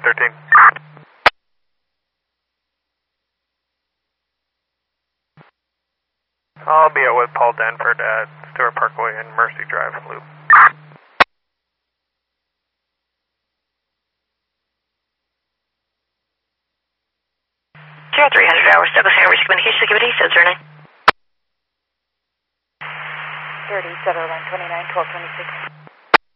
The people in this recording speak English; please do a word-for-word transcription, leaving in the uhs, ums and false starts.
thirteen. I'll be out with Paul Denford at Stewart Parkway and Mercy Drive Loop. Zero three hundred hours, Douglas Airways Communications Activity, says your name. thirty, Center line twenty-nine, twelve twenty-six.